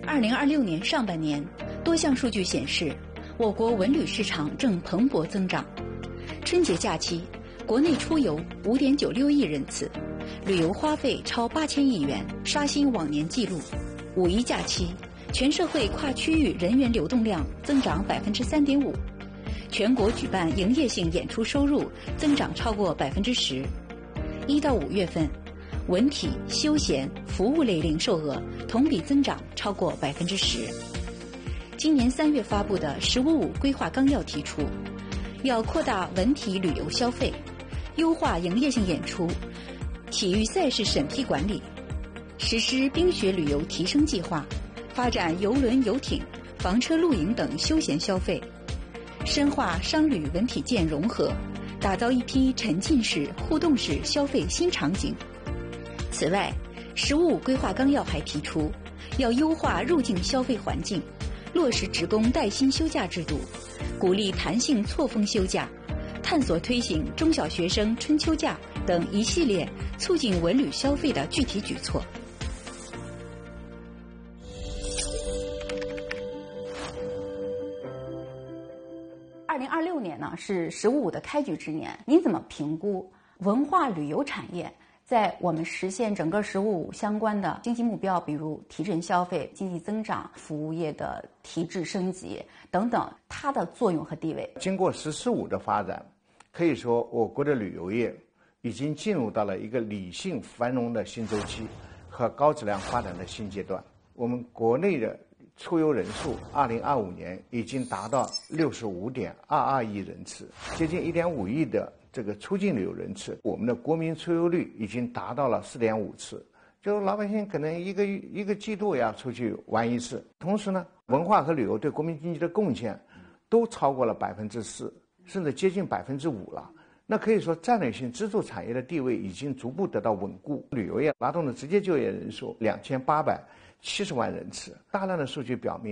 2026年上半年，多项数据显示，我国文旅市场正蓬勃增长。春节假期，国内出游5.96亿人次，旅游花费超8000亿元，刷新往年纪录。五一假期，全社会跨区域人员流动量增长3.5%，全国举办营业性演出收入增长超过10%。1到5月份，文体、休闲、服务类零售额同比增长超过10%。今年3月发布的“十五五”规划纲要提出，要扩大文体旅游消费，优化营业性演出、体育赛事审批管理，实施冰雪旅游提升计划，发展邮轮、游艇、房车、露营等休闲消费，深化商旅文体健融合，打造一批沉浸式、互动式消费新场景。此外，“十五五”规划纲要还提出，要优化入境消费环境，落实职工带薪休假制度，鼓励弹性错峰休假，探索推行中小学生春秋假等一系列促进文旅消费的具体举措。2026年呢是“十五五”的开局之年，您怎么评估文化旅游产业在我们实现整个“十五五”相关的经济目标，比如提振消费、经济增长、服务业的提质升级等等，它的作用和地位？ 经过“十四五”的发展，可以说我国的旅游业已经进入到了一个理性繁荣的新周期和高质量发展的新阶段。我们国内的出游人数2025年已经达到65.22亿人次，接近1.5亿的这个出境旅游人次。我们的国民出游率已经达到了4.5次，就是老百姓可能一个季度要出去玩一次。同时呢，文化和旅游对国民经济的贡献都超过了4%，甚至接近5%了。那可以说，战略性支柱产业的地位已经逐步得到稳固。旅游业拉动的直接就业人数2870万人次。大量的数据表明，